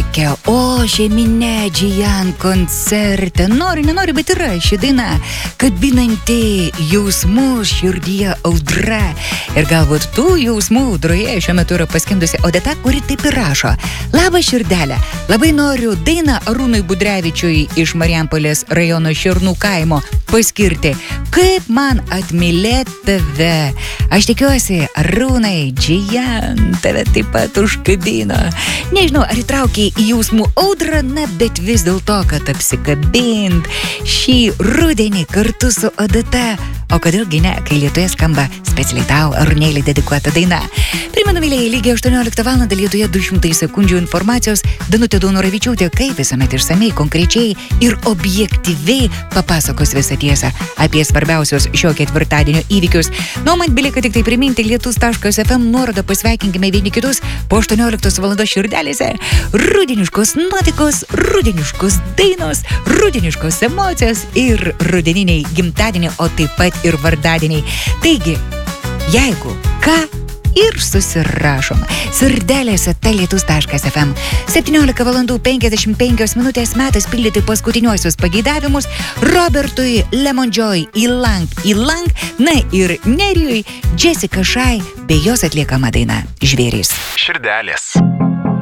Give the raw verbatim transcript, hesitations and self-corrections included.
rėkia, ošia minia Džijan koncerte. Nori, nenori, bet yra ši daina, kabinanti jausmų širdyje audra. Ir galbūt tų jausmų audroje šiuo metu yra paskendusi Odeta, kuri taip ir rašo. Labas širdelė, labai noriu dainą Arūnui Budrevičiui iš Marijampolės rajono Šernų kaimo paskirti. Kaip man atmylėt tave. Aš tikiuosi, Arūnai, Džijan tave taip pat užkabino. Nežinau, ar įtraukiai į jausmų audrą, na, bet vis dėlto, kad apsikabint šį rudenį kartu su Odeta. O kodėlgi ne, kai Lietuvė skamba specialiai tau, Arūnėlį dedikuota daina. Primenu, mylėjai, lygiai aštuonioliktą valandą Lietuvė du šimtai sekundžių informacijos. Danutė Daunoravičiūtė, kaip visuomet išsamei, konkrečiai ir objektyviai papasakos visą tiesą apie svarbiausius šio ketvirtadienio įvykius. Nu, man belieka tik tai priminti lietus taškas ef em nuorodą, pasveikinkime vieni kitus po aštuonioliktos valandos širdelėse. Rudeniškos nuotaikos, rudeniškos dainos, rudeniškos emocijos ir rudeniniai gimtadieniai, o taip pat ir vardadieniai. Taigi, jeigu ką, ir susirašom. Sirdelėse ta lietus taškas ef em. septyniolika valandų penkiasdešimt penkios minutės, metas pildyti paskutiniuosius pageidavimus Robertui Lemondžoj Ilang Ilang, na ir Nerijui Jessica Shai bei jos atliekama daina Žvėrys. Širdelės.